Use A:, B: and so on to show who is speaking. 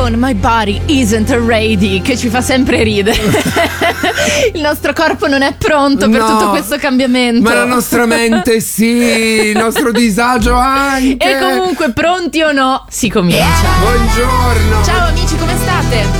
A: con My Body Isn't Ready, che ci fa sempre ridere. Il nostro corpo non è pronto per tutto questo cambiamento,
B: ma la nostra mente sì, il nostro disagio anche.
A: E comunque, pronti o no, si comincia.
B: Buongiorno.
A: Ciao amici, come state?